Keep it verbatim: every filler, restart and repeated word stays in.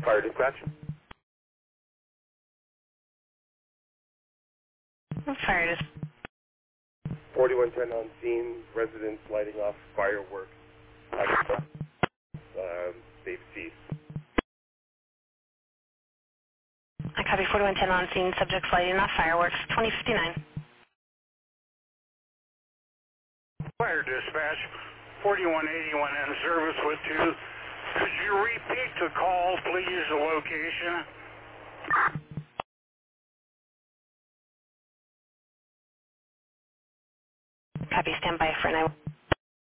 Fire dispatch. Fire dis- forty-one ten on scene, residents lighting off fireworks. Uh, uh, they've ceased. I copy forty-one ten on scene, subjects lighting off fireworks, twenty fifty-nine. Fire dispatch, forty-one eighty-one in service with two. Could you repeat the call, please, the location? Copy, stand by for nine.